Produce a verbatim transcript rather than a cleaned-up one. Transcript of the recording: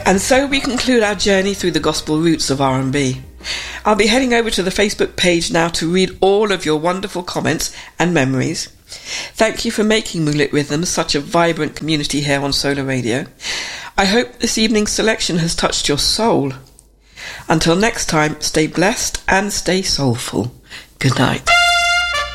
And so we conclude our journey through the gospel roots of R and B. I'll be heading over to the Facebook page now to read all of your wonderful comments and memories. Thank you for making Moonlit Rhythms such a vibrant community here on Solar Radio. I hope this evening's selection has touched your soul. Until next time, stay blessed and stay soulful. Good night.